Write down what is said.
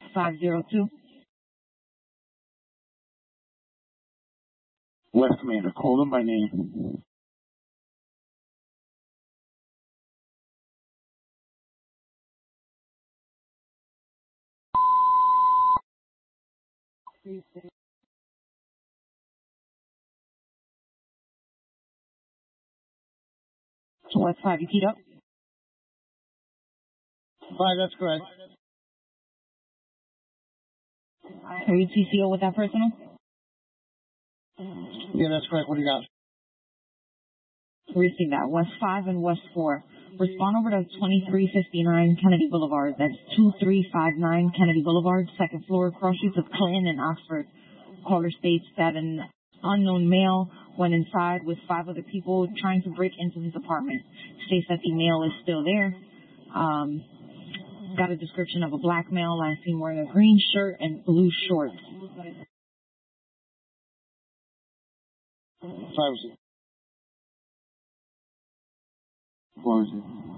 502. West Commander, call them by name. West 5, you keyed up? 5, that's correct. Are you TCO with that personal? Yeah, that's correct. What do you got? Received that. West 5 and West 4. Respond over to 2359 Kennedy Boulevard. That's 2359 Kennedy Boulevard, second floor, cross streets of Clinton and Oxford. Caller states that an unknown male went inside with 5 other people trying to break into his apartment. States that the male is still there. Got a description of a black male, last seen wearing a green shirt and blue shorts. Privacy. Close it.